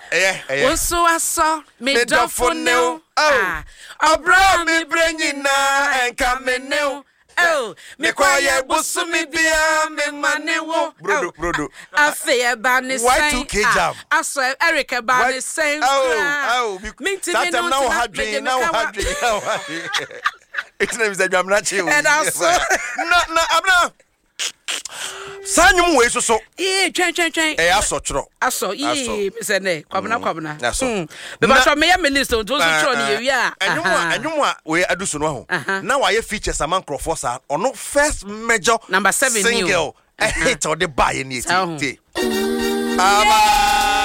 Oso aso me dofo new. Obra me brenyina enka me new. Me kwaye busu me bia me manewo. Brodo. Afe ba ne sen. Y2K jam. Aso Eric ba ne sen. That time now hadwe. It's name is the jam na chill. And also na abna. Sanyum we so. Twen. Aso chro. Aso me say ne kwabna. Be ba so me ya me list on so chro ne ye a. Anyum we adusu no ho. Na wa ye features Saman Crawford sa ono first major number 7 single. Hit or the buy ni ti.